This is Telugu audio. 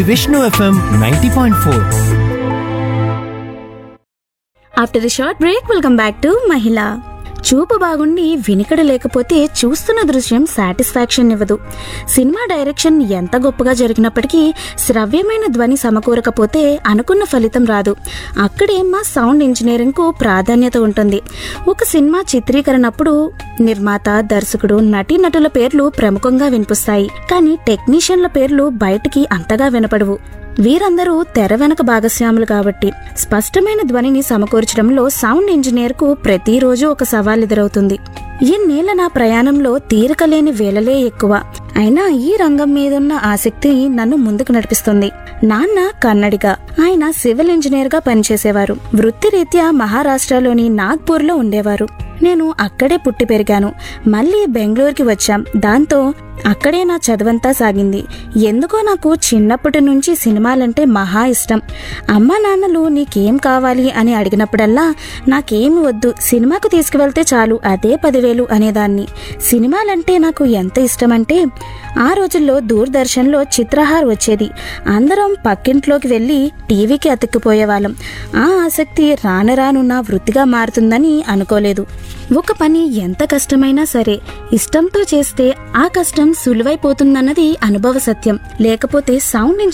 Vishnu FM 90.4. After the short break welcome back to మహిళ. చూపు బాగుండి వినికిడి లేకపోతే చూస్తున్న దృశ్యం సాటిస్ఫాక్షన్ ఇవ్వదు. సినిమా డైరెక్షన్ ఎంత గొప్పగా జరిగినప్పటికీ శ్రవ్యమైన ధ్వని సమకూరకపోతే అనుకున్న ఫలితం రాదు. అక్కడే మా సౌండ్ ఇంజనీరింగ్ కు ప్రాధాన్యత ఉంటుంది. ఒక సినిమా చిత్రీకరణప్పుడు నిర్మాత, దర్శకుడు, నటీనటుల పేర్లు ప్రముఖంగా వినిపిస్తాయి. కానీ టెక్నీషియన్ల పేర్లు బయటికి అంతగా వినపడవు. వీరందరూ తెర వెనక భాగస్వాములు కాబట్టి స్పష్టమైన ధ్వనిని సమకూర్చడంలో సౌండ్ ఇంజనీర్ కు ప్రతిరోజు ఒక సవాల్ ఎదురవుతుంది. ఇన్నేళ్ల నా ప్రయాణంలో తీరికలేని వేళలే ఎక్కువ. అయినా ఈ రంగం మీదున్న ఆసక్తి నన్ను ముందుకు నడిపిస్తుంది. నాన్న కన్నడిగా, ఆయన సివిల్ ఇంజనీర్ గా పనిచేసేవారు. వృత్తిరీత్యా మహారాష్ట్రలోని నాగ్పూర్లో ఉండేవారు. నేను అక్కడే పుట్టి పెరిగాను. మళ్ళీ బెంగళూరుకి వచ్చాం. దాంతో అక్కడే నా చదువంతా సాగింది. ఎందుకో నాకు చిన్నప్పటి నుంచి సినిమాలంటే మహా ఇష్టం. అమ్మా నాన్నలు నీకేం కావాలి అని అడిగినప్పుడల్లా నాకేమి వద్దు, సినిమాకు తీసుకువెళ్తే చాలు, అదే 10,000 అనేదాన్ని. సినిమాలంటే నాకు ఎంత ఇష్టమంటే ఆ రోజుల్లో దూరదర్శన్లో చిత్రహార్ వచ్చేది. అందరం పక్కింట్లోకి వెళ్ళి టీవీకి అతుక్కుపోయేవాళ్ళం. ఆ ఆసక్తి రాను రాను నా వృత్తిగా మారుతుందని అనుకోలేదు. ఒక పని ఎంత కష్టమైనా సరే ఇష్టంతో చేస్తే ఆ కష్టం సులువైపోతుందన్నది అనుభవ సత్యం. లేకపోతే సౌండ్